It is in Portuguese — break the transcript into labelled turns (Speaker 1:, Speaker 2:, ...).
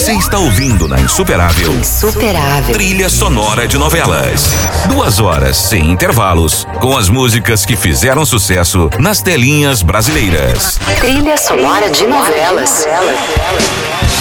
Speaker 1: Você está ouvindo na Insuperável. Trilha sonora de novelas. 2 horas sem intervalos, com as músicas que fizeram sucesso nas telinhas brasileiras.
Speaker 2: Trilha sonora de novelas.